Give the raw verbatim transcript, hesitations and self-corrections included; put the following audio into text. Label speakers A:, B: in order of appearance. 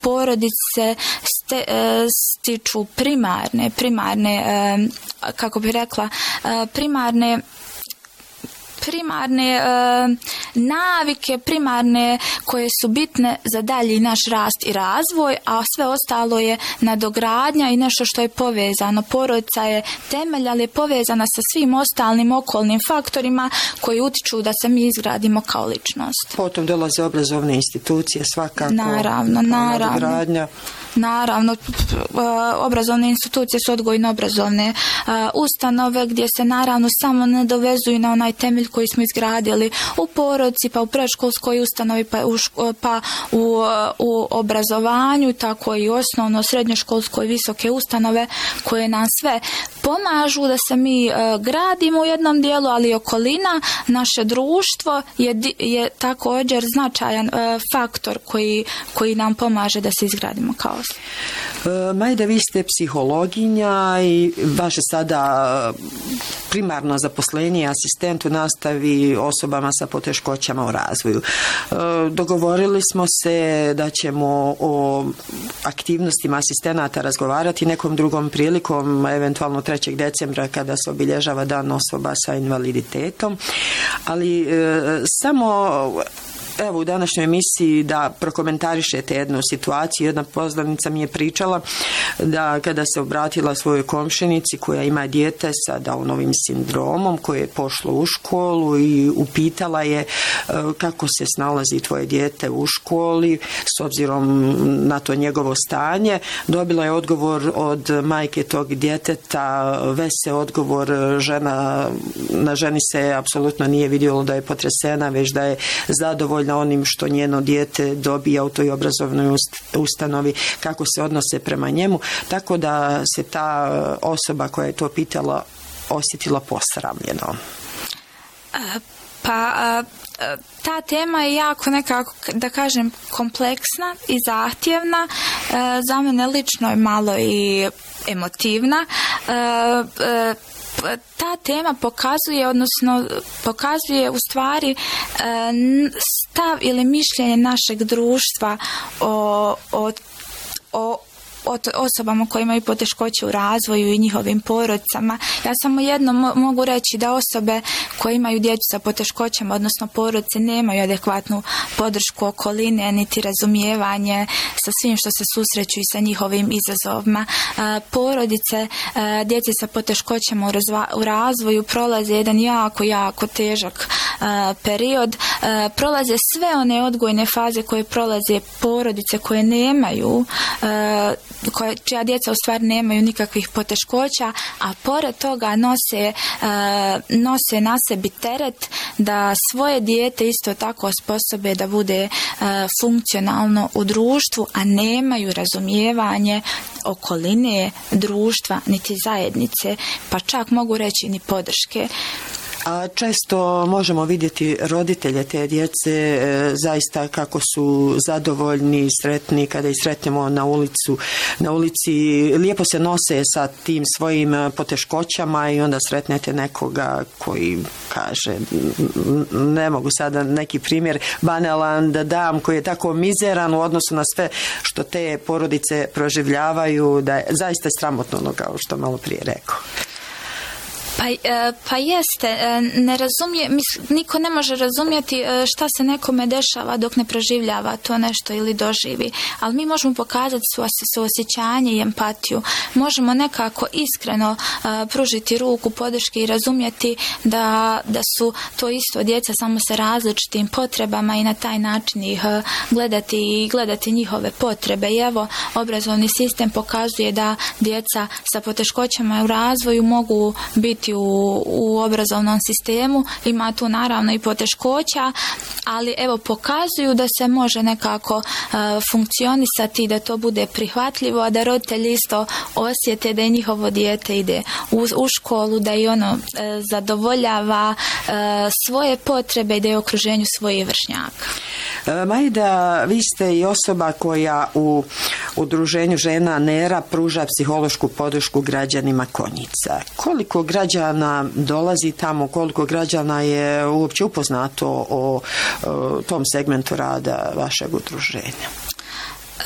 A: porodice ste, stiču primarne, primarne, kako bi rekla, primarne primarne e, navike, primarne koje su bitne za dalji naš rast i razvoj, a sve ostalo je nadogradnja i nešto što je povezano. Porodica je temelj, ali je povezana sa svim ostalim okolnim faktorima koji utiču da se mi izgradimo kao ličnost.
B: Potom dolaze obrazovne institucije, svakako.
A: Naravno, naravno.
B: Nadogradnja.
A: Naravno, obrazovne institucije su odgojno-obrazovne ustanove gdje se naravno samo nadovezuju na onaj temelj koji smo izgradili u porodici, pa u predškolskoj ustanovi, pa u, pa u, u obrazovanju, tako i osnovno, srednjoškolskoj, visoke ustanove koje nam sve pomažu da se mi gradimo u jednom dijelu, ali okolina, naše društvo je, je također značajan faktor koji, koji nam pomaže da se izgradimo kao.
B: Majda, vi ste psihologinja i vaše sada primarno zaposlenje asistent u nastavi osobama sa poteškoćama u razvoju. Dogovorili smo se da ćemo o aktivnostima asistenata razgovarati nekom drugom prilikom, eventualno trećeg decembra kada se obilježava dan osoba sa invaliditetom, ali samo evo u današnjoj emisiji da prokomentarišete jednu situaciju. Jedna poznanica mi je pričala da kada se obratila svojoj komšinici koja ima dijete sa Downovim sindromom koje je pošlo u školu i upitala je kako se snalazi tvoje dijete u školi s obzirom na to njegovo stanje, dobila je odgovor od majke tog djeteta, vese odgovor, žena, na ženi se apsolutno nije vidjelo da je potresena, već da je zadovoljna onim što njeno dijete dobija u toj obrazovnoj ustanovi, kako se odnose prema njemu, tako da se ta osoba koja je to pitala osjetila posramljeno.
A: Pa ta tema je jako nekako, da kažem, kompleksna i zahtjevna. Za mene lično je malo i emotivna. Ta tema pokazuje, odnosno pokazuje u stvari stav ili mišljenje našeg društva o, o, o o osobama koje imaju poteškoće u razvoju i njihovim porodicama. Ja samo jedno mo- mogu reći da osobe koje imaju djecu sa poteškoćama, odnosno porodice, nemaju adekvatnu podršku okoline, niti razumijevanje sa svim što se susreću i sa njihovim izazovima. E, porodice, e, djece sa poteškoćama u, razva- u razvoju prolaze jedan jako, jako težak e, period. E, prolaze sve one odgojne faze koje prolaze porodice koje nemaju e, koje, čija djeca u stvari nemaju nikakvih poteškoća, a pored toga nose, uh, nose na sebi teret da svoje dijete isto tako osposobe da bude uh, funkcionalno u društvu, a nemaju razumijevanje okoline, društva, niti zajednice, pa čak mogu reći ni podrške.
B: A često možemo vidjeti roditelje te djece e, zaista kako su zadovoljni, sretni kada ih sretnemo na ulicu, na ulici lijepo se nose sa tim svojim poteškoćama i onda sretnete nekoga koji kaže, ne mogu sada neki primjer banalan da dam, koji je tako mizeran u odnosu na sve što te porodice proživljavaju, da je zaista sramotno ono kao što malo prije rekao.
A: Pa, pa jeste, ne razumije, niko ne može razumjeti šta se nekome dešava dok ne proživljava to nešto ili doživi, ali mi možemo pokazati suosjećanje i empatiju, možemo nekako iskreno pružiti ruku podrške i razumjeti da, da su to isto djeca samo sa različitim potrebama i na taj način ih gledati i gledati njihove potrebe. I evo, obrazovni sistem pokazuje da djeca sa poteškoćama u razvoju mogu biti U, u obrazovnom sistemu, ima tu naravno i poteškoća, ali evo pokazuju da se može nekako uh, funkcionisati, da to bude prihvatljivo, a da roditelji isto osjete da je njihovo dijete ide u, u školu, da je ono uh, zadovoljava uh, svoje potrebe i da je u okruženju svojih vršnjaka.
B: Majda, vi ste i osoba koja u udruženju žena Nera pruža psihološku podršku građanima Konjica. Koliko građana dolazi tamo, koliko građana je uopće upoznato o, o tom segmentu rada vašeg udruženja?